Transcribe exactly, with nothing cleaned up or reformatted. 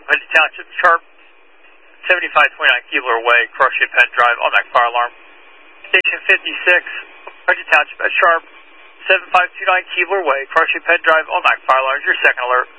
Pudgy Township, Sharp, seventy-five twenty-nine Keebler Way, Crochet Penn Drive, automatic fire alarm. Station fifty-six, Pudgy Township at Sharp, seventy-five twenty-nine Keebler Way, Crochet Penn Drive, automatic fire alarm. Your second alert.